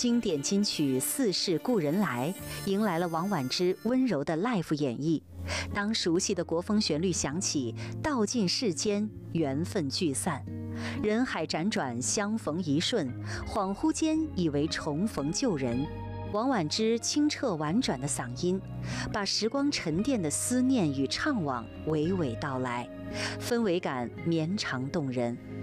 经典金曲《似是故人来》迎来了王菀之温柔的 live 演绎。当熟悉的国风旋律响起，道尽世间缘分聚散，人海辗转，相逢一瞬，恍惚间以为重逢旧人。王菀之清澈婉转的嗓音，把时光沉淀的思念与怅惘娓娓道来，氛围感绵长动人。